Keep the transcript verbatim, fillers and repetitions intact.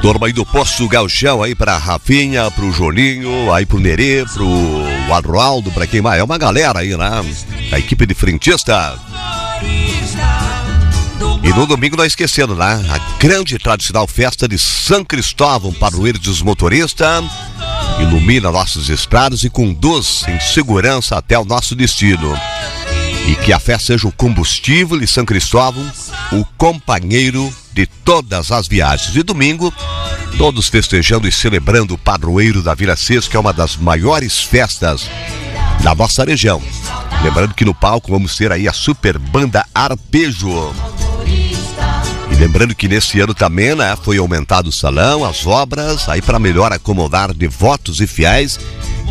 Turma aí do Poço Gauchão aí pra Rafinha, pro Joninho, aí pro Nerê, pro Arnaldo, pra quem mais? É uma galera aí, né? A equipe de frentista. E no domingo não esquecendo, né? A grande e tradicional festa de São Cristóvão, padroeiro dos motoristas. Ilumina nossos estradas e conduz em segurança até o nosso destino. E que a festa seja o combustível de São Cristóvão, o companheiro de todas as viagens. E domingo, todos festejando e celebrando o padroeiro da Vila Sesco, que é uma das maiores festas da nossa região. Lembrando que no palco vamos ter aí a super banda Arpejo. E lembrando que nesse ano também, né, foi aumentado o salão, as obras, aí para melhor acomodar devotos e fiéis